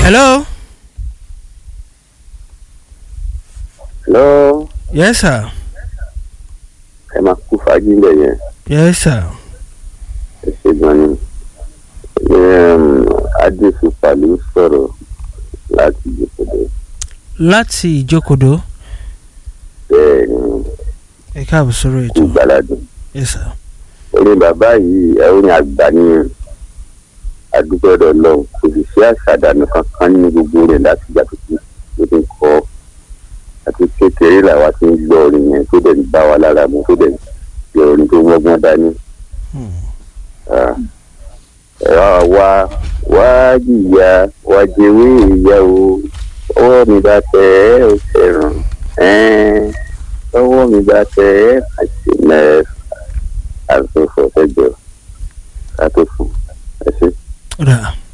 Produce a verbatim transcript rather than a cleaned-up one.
Hello. Hello. Yes, sir. Ẹ máa kú fàájì ńbẹ̀ yẹn. Yes, sir. Ẹ ṣe gan ni. Adéṣùpá ló sọ̀rọ̀ láti Ìjókòdó. Láti Ìjókòdó. Bẹ́ẹ̀ ni. Ẹ káàbọ̀ sórí ètò. Kú gbàládùn. Yes, sir. Orin bàbá yìí ẹ̀rọ ni àgbà ní adúgbò ọ̀dọ̀ lọ́hùn. Kò sì sí àṣàdànù kankan ní gbogbo rẹ̀ láti ìgbà tuntun tó ti ń kọ́. Àti kékeré làwa ti ń gbọ́ orin yẹn tó dẹ̀ ń bá wa lára mu tó dẹ̀ ń gbé orin tó mọ́gbọ́n dání. Wá wá jìyà wá jẹ̀wé ìyá o, ọwọ́ mi bá tẹ̀ ẹ́ ò ṣẹ̀ràn, ọwọ́ mi bá tẹ̀ ẹ́ àti mẹ́ẹ̀ẹ́fà àtúnfọ̀ fẹ́jọ́ àtúnfọ̀ ẹ ṣe.